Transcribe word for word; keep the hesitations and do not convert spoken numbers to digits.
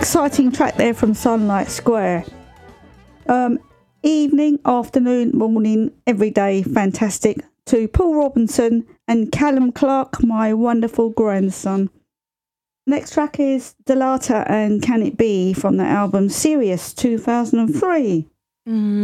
exciting track there from Sunlight Square. Um, evening, afternoon, morning, every day, fantastic. To Paul Robinson and Callum Clark, my wonderful grandson. Next track is Delata and Can It Be from the album Sirius two thousand three. Mm.